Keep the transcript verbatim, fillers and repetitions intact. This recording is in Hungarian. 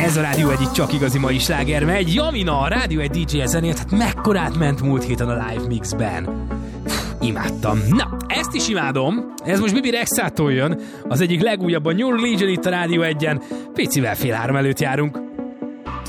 Ez a Rádió egyik csak igazi mai sláger megy. Jamina, a Rádió egy dé jé zenélt, hát mekkorát ment múlt héten a live mixben. Imádtam. Na, ezt is imádom. Ez most Bibi Rexától jön. Az egyik legújabb a New Religion itt a Rádió egyen. Picivel fél három előtt járunk.